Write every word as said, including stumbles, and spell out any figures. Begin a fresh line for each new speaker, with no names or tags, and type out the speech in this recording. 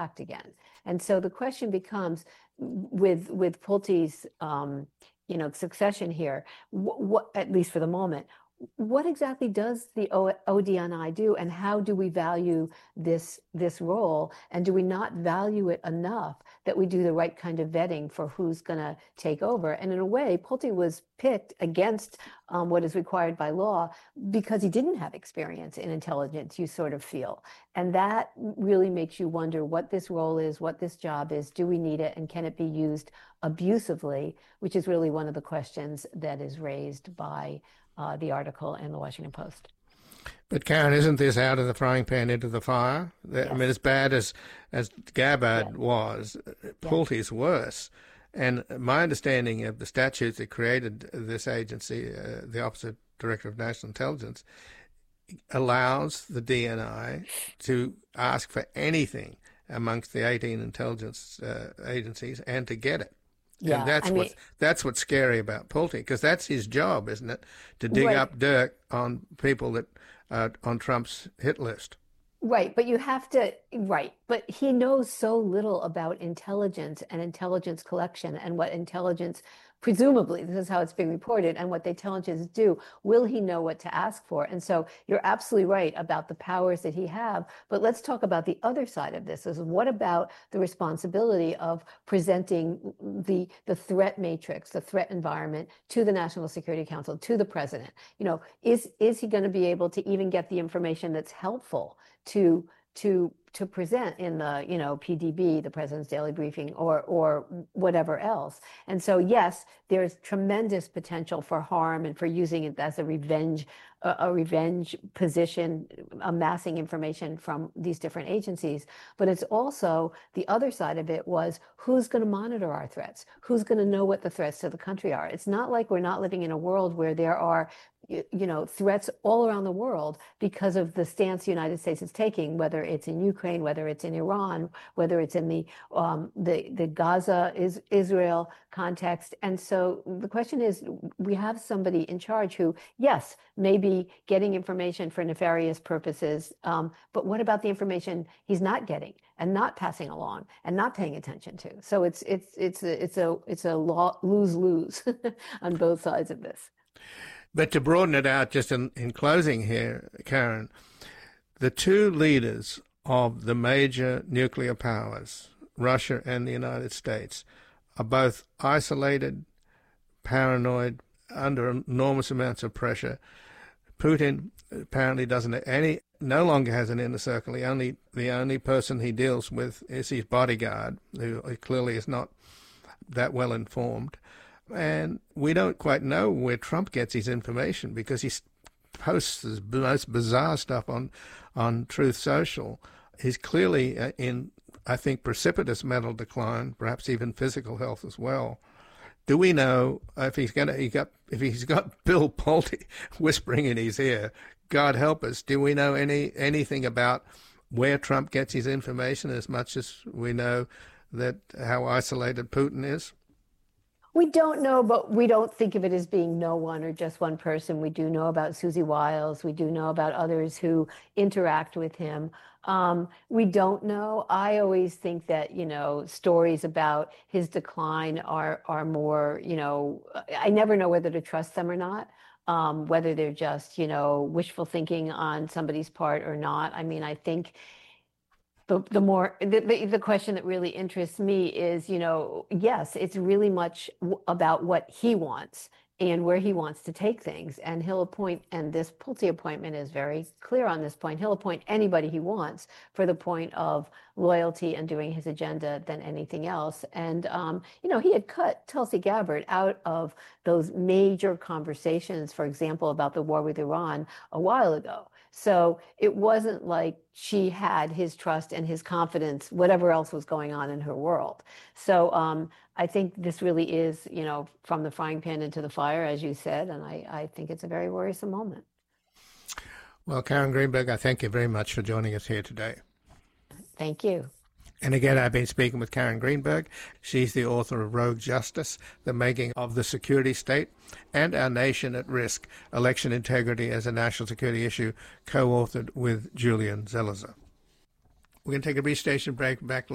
attacked again. And so the question becomes, with with Pulte's um, you know, succession here, what, what, at least for the moment, what exactly does the O D N I do, and how do we value this this role? And do we not value it enough that we do the right kind of vetting for who's going to take over? And in a way, Pulte was picked against um, what is required by law because he didn't have experience in intelligence, you sort of feel. And that really makes you wonder what this role is, what this job is, do we need it, and can it be used abusively, which is really one of the questions that is raised by Uh, the article in the Washington Post.
But Karen, isn't this out of the frying pan into the fire? Yes. I mean, as bad as as Gabbard yes. was, Pulte's yes. worse. And my understanding of the statutes that created this agency, uh, the Office of Director of National Intelligence, allows the D N I to ask for anything amongst the eighteen intelligence uh, agencies and to get it. Yeah, and that's I mean, what that's what's scary about Pulte, because that's his job, isn't it? To dig
right.
up dirt on people that are on Trump's hit list.
Right, but you have to, right, but he knows so little about intelligence and intelligence collection and what intelligence, presumably, this is how it's being reported, and what the intelligence do. Will he know what to ask for? And so you're absolutely right about the powers that he have, but let's talk about the other side of this. Is what about the responsibility of presenting the, the threat matrix, the threat environment to the National Security Council, to the president? You know, is, is he going to be able to even get the information that's helpful to to to present in the, you know, P D B, the President's Daily Briefing, or or whatever else? And so, yes, there's tremendous potential for harm and for using it as a revenge, a, a revenge position, amassing information from these different agencies. But it's also, the other side of it was, who's going to monitor our threats? Who's going to know what the threats to the country are? It's not like we're not living in a world where there are, you know, threats all around the world because of the stance the United States is taking, whether it's in Ukraine, whether it's in Iran, whether it's in the um, the, the Gaza is Israel context. And so the question is, we have somebody in charge who, yes, may be getting information for nefarious purposes, um, but what about the information he's not getting and not passing along and not paying attention to? So it's it's it's a, it's a it's a lose-lose on both sides of this.
But to broaden it out, just in, in closing here, Karen, the two leaders of the major nuclear powers, Russia and the United States, are both isolated, paranoid, under enormous amounts of pressure. Putin apparently doesn't any, no longer has an inner circle. The only, the only person he deals with is his bodyguard, who clearly is not that well informed. And we don't quite know where Trump gets his information, because he posts the most bizarre stuff on, on Truth Social. He's clearly in, I think, precipitous mental decline, perhaps even physical health as well. Do we know if he's going to, he got, if he's got Bill Pulte whispering in his ear, God help us, do we know any anything about where Trump gets his information, as much as we know that how isolated Putin is?
We don't know, but we don't think of it as being no one or just one person. We do know about Susie Wiles. We do know about others who interact with him. Um, we don't know. I always think that, you know, stories about his decline are are more, you know, I never know whether to trust them or not, um, whether they're just, you know, wishful thinking on somebody's part or not. I mean, I think The, the more the, the, the question that really interests me is, you know, yes, it's really much w- about what he wants and where he wants to take things. And he'll appoint, and this Pulte appointment is very clear on this point, he'll appoint anybody he wants for the point of loyalty and doing his agenda than anything else. And, um, you know, he had cut Tulsi Gabbard out of those major conversations, for example, about the war with Iran a while ago. So it wasn't like she had his trust and his confidence, whatever else was going on in her world. So um, I think this really is, you know, from the frying pan into the fire, as you said, and I, I think it's a very worrisome moment.
Well, Karen Greenberg, I thank you very much for joining us here today.
Thank you.
And again, I've been speaking with Karen Greenberg. She's the author of Rogue Justice, The Making of the Security State and Our Nation at Risk, Election Integrity as a National Security Issue, co-authored with Julian Zelizer. We're going to take a brief station break. Back